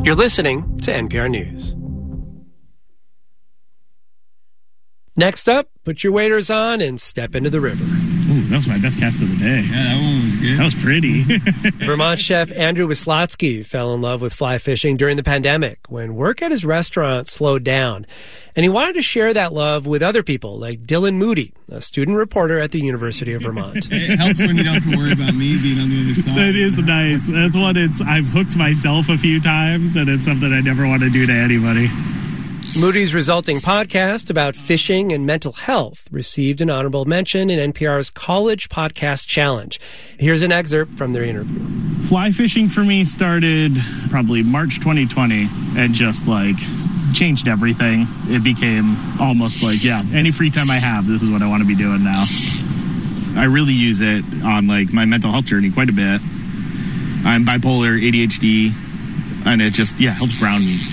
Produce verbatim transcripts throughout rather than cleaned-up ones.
You're listening to N P R News. Next up, put your waders on and step into the river. Ooh, that was my best cast of the day. Yeah, that one was good. That was pretty. Vermont chef Andrew Wislotsky fell in love with fly fishing during the pandemic when work at his restaurant slowed down. And he wanted to share that love with other people like Dylan Moody, a student reporter at the University of Vermont. It helps when you don't have to worry about me being on the other side. That is nice. That's what it's, I've hooked myself a few times, and it's something I never want to do to anybody. Moody's resulting podcast about fishing and mental health received an honorable mention in N P R's College Podcast Challenge. Here's an excerpt from their interview. Fly fishing for me started probably March twenty twenty and just like changed everything. It became almost like, yeah, any free time I have, this is what I want to be doing now. I really use it on like my mental health journey quite a bit. I'm bipolar, A D H D, and it just, yeah, helps ground me.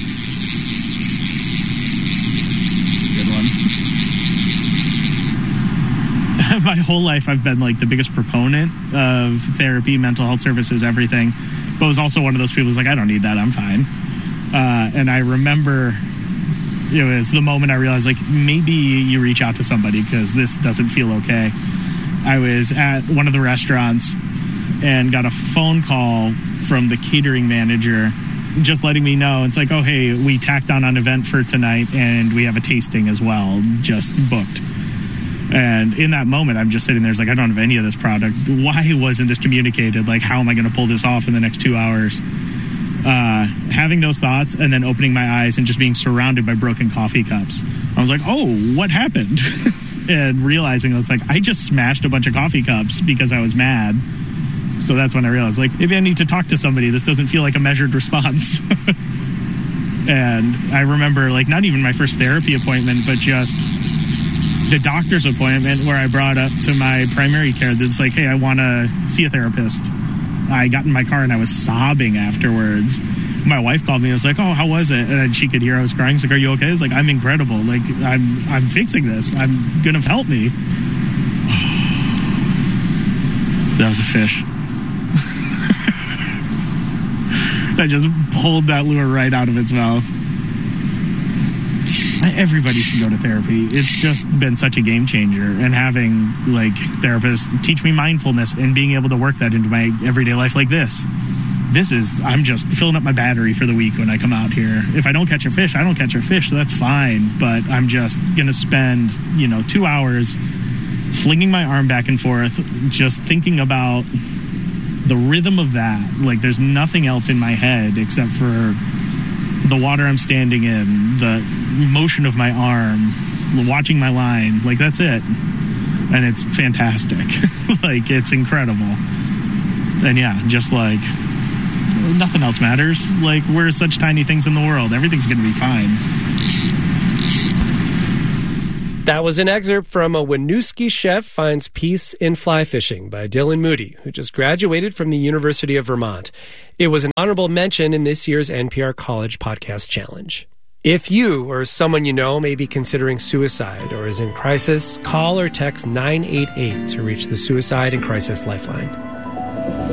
My whole life I've been like the biggest proponent of therapy, mental health services, everything, but was also one of those people who's like, I don't need that, I'm fine. Uh, and I remember it was the moment I realized like maybe you reach out to somebody because this doesn't feel okay. I was at one of the restaurants and got a phone call from the catering manager just letting me know. It's like, oh, hey, we tacked on an event for tonight and we have a tasting as well, just booked. And in that moment, I'm just sitting there, it's like, I don't have any of this product. Why wasn't this communicated? Like, how am I going to pull this off in the next two hours? Uh, having those thoughts and then opening my eyes and just being surrounded by broken coffee cups. I was like, oh, what happened? And realizing I was like, I just smashed a bunch of coffee cups because I was mad. So that's when I realized, like, maybe I need to talk to somebody. This doesn't feel like a measured response. And I remember, like, not even my first therapy appointment, but just the doctor's appointment where I brought up to my primary care that's like, hey, I want to see a therapist. I got in my car and I was sobbing afterwards. My wife called me and was like, oh, how was it? And she could hear I was crying. She's like, are you okay? It's like, I'm incredible. Like, I'm I'm fixing this. I'm going to help me. That was a fish. I just pulled that lure right out of its mouth. Everybody should go to therapy. It's just been such a game changer. And having, like, therapists teach me mindfulness and being able to work that into my everyday life like this. This is, I'm just filling up my battery for the week when I come out here. If I don't catch a fish, I don't catch a fish. That's fine. But I'm just going to spend, you know, two hours flinging my arm back and forth, just thinking about the rhythm of that. Like, there's nothing else in my head except for the water I'm standing in, the motion of my arm, watching my line. Like, that's it. And it's fantastic. Like, it's incredible. And yeah, just like, nothing else matters. Like, we're such tiny things in the world. Everything's going to be fine. That was an excerpt from A Winooski Chef Finds Peace in Fly Fishing by Dylan Moody, who just graduated from the University of Vermont. It was an honorable mention in this year's N P R College Podcast Challenge. If you or someone you know may be considering suicide or is in crisis, call or text nine eight eight to reach the Suicide and Crisis Lifeline.